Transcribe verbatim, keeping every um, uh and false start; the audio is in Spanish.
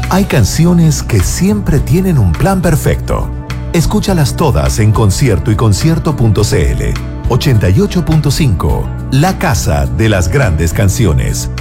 Hay canciones que siempre tienen un plan perfecto. Escúchalas todas en Concierto y Concierto punto c l. ochenta y ocho punto cinco, la casa de las grandes canciones.